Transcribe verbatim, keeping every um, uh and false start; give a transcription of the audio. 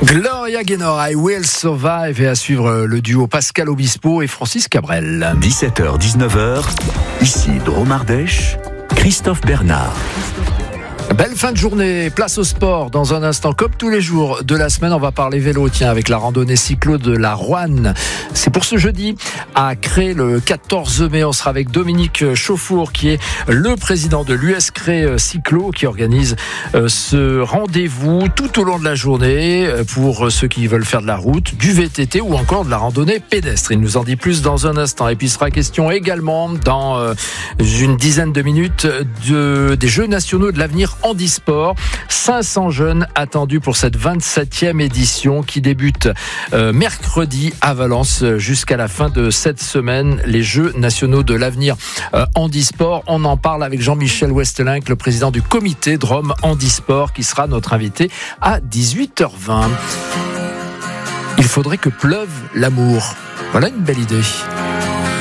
Gloria Gaynor, I Will Survive, et à suivre le duo Pascal Obispo et Francis Cabrel. dix-sept heures dix-neuf heures, ici Drôme Ardèche, Christophe Bernard. Belle fin de journée, place au sport. Dans un instant, comme tous les jours de la semaine, on va parler vélo, tiens, avec la randonnée cyclo de la Roanne. C'est pour ce jeudi à Cré, le quatorze mai. On sera avec Dominique Chauffour, qui est le président de l'U S Cré Cyclo, qui organise ce rendez-vous tout au long de la journée pour ceux qui veulent faire de la route, du V T T ou encore de la randonnée pédestre. Il nous en dit plus dans un instant. Et puis il sera question également dans une dizaine de minutes de, des Jeux nationaux de l'avenir handisport. cinq cents jeunes attendus pour cette vingt-septième édition qui débute euh, mercredi à Valence jusqu'à la fin de cette semaine. Les Jeux nationaux de l'avenir euh, handisport. On en parle avec Jean-Michel Westelinck, le président du comité Drôme Handisport, qui sera notre invité à dix-huit heures vingt. Il faudrait que pleuve l'amour. Voilà une belle idée.